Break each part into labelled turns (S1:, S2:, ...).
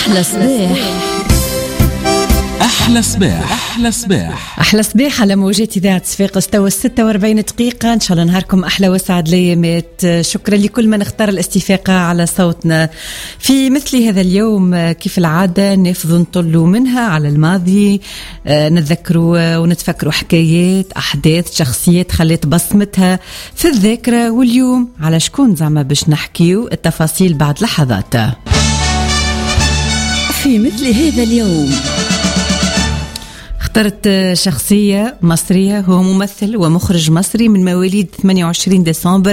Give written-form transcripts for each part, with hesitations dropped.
S1: أحلى صباح.
S2: أحلى صباح. أحلى صباح.
S1: أحلى صباح على موجات إذاعة صفاقس. استوى 46 دقيقة. إن شاء الله نهاركم أحلى وسعد ليامات. شكرا لكل من اختار الاستفاقة على صوتنا في مثل هذا اليوم. كيف العادة نافذ نطلوا منها على الماضي، نتذكروا ونتفكروا حكايات، أحداث، شخصيات خلت بصمتها في الذاكرة. واليوم على شكون زعما باش نحكيو التفاصيل بعد لحظات.
S2: في مثل هذا اليوم
S1: اخترت شخصية مصرية، هو ممثل ومخرج مصري من مواليد 28 ديسمبر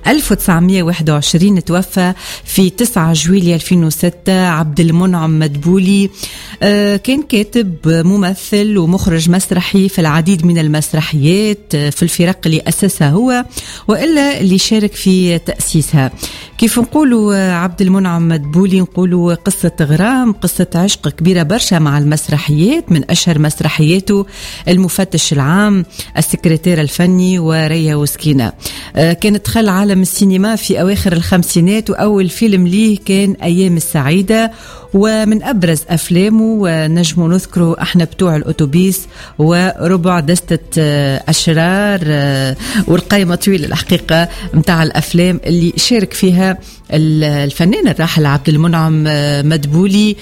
S1: 1921، توفى في 9 جويلية 2006. عبد المنعم مدبولي كان كاتب ممثل ومخرج مسرحي في العديد من المسرحيات في الفرق اللي أسسها هو وإلا اللي شارك في تأسيسها. كيف نقولوا عبد المنعم مدبولي؟ نقولوا قصة غرام، قصة عشق كبيرة برشا مع المسرحيات. من أشهر مسرحياته المفتش العام، السكرتير الفني، وريا وسكينة. كانت دخل عالم السينما في أواخر الخمسينات، وأول فيلم ليه كان أيام السعيدة. ومن أبرز أفلامه نجم نذكره احنا بتوع الأوتوبيس وربع دستة أشرار والقائمة طويلة الحقيقة متاع الأفلام اللي شارك فيها الفنان الراحل عبد المنعم مدبولي.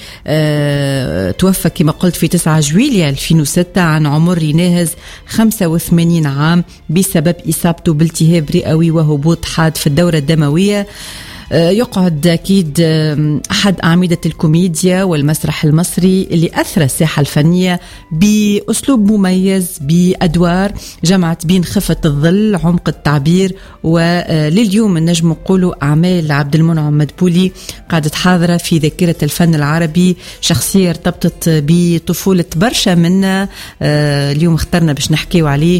S1: توفى كما قلت في 9 جويلية 2006 عن عمر يناهز 85 عام بسبب إصابته بالتهاب رئوي وهبوط حاد في الدورة الدموية. يقعد أكيد أحد أعمدة الكوميديا والمسرح المصري اللي أثر الساحة الفنية بأسلوب مميز، بأدوار جمعت بين خفة الظل، عمق التعبير. ولليوم النجم نقولوا أعمال عبد المنعم مدبولي قاعدة حاضرة في ذاكرة الفن العربي. شخصية ارتبطت بطفولة برشا منا. اليوم اخترنا باش نحكيو عليه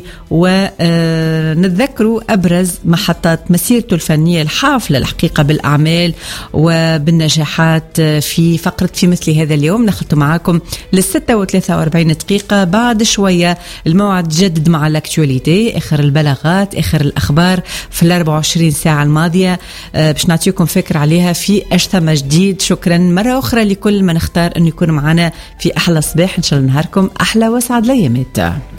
S1: ونتذكروا أبرز محطات مسيرته الفنية الحافلة الحقيقة بالأعمال وبالنجاحات. في فقرة في مثل هذا اليوم نخلط معاكم لل46 دقيقة. بعد شوية الموعد جدد مع الأكتواليتي، آخر البلاغات، آخر الأخبار في 24 ساعة الماضية، باش نعطيكم فكرة عليها في ايش ثم جديد. شكرا مرة أخرى لكل من اختار أن يكون معنا في أحلى صباح. إن شاء الله نهاركم أحلى وسعد ليامات.